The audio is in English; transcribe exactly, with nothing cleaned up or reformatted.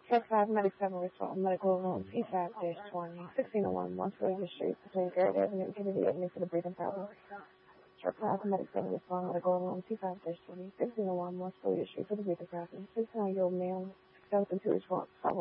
Truck five, Medic seven, respond, medical room, P five twenty, sixteen oh one, Montpelier Street, between Garrett Avenue and Kennedy Avenue for the breathing problem. Truck five, Medic seven, respond, medical room, P five twenty, sixteen oh one, Montpelier Street for the breathing problem. sixty-nine-year-old male, skeleton two response,